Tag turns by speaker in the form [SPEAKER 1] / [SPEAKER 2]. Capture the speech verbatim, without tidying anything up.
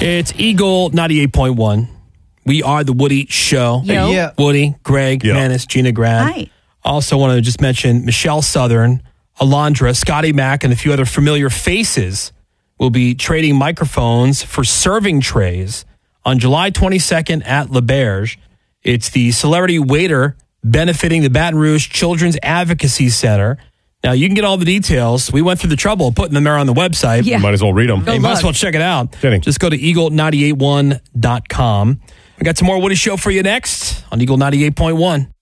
[SPEAKER 1] It's Eagle ninety-eight point one. We are the Woody Show.
[SPEAKER 2] Yo.
[SPEAKER 3] Yeah.
[SPEAKER 1] Woody, Greg,
[SPEAKER 3] Yo.
[SPEAKER 1] Menace, Gina Grad.
[SPEAKER 2] Hi.
[SPEAKER 1] Also want to just mention Michelle Southern, Alondra, Scotty Mack, and a few other familiar faces will be trading microphones for serving trays on July twenty-second at Le Berge. It's the celebrity waiter benefiting the Baton Rouge Children's Advocacy Center. Now, you can get all the details. We went through the trouble of putting them there on the website.
[SPEAKER 2] Yeah.
[SPEAKER 3] Might as well read them.
[SPEAKER 1] Hey, you might as well check it out.
[SPEAKER 3] Kidding.
[SPEAKER 1] Just go to eagle nine eight one dot com. We got some more Woody Show for you next on Eagle ninety-eight point one.